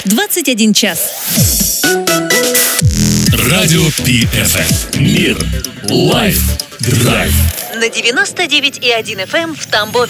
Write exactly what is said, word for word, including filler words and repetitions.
двадцать один час. Радио Пи Эф Эм. Мир. Лайф. Драйв. На девяносто девять и один эф эм в Тамбове.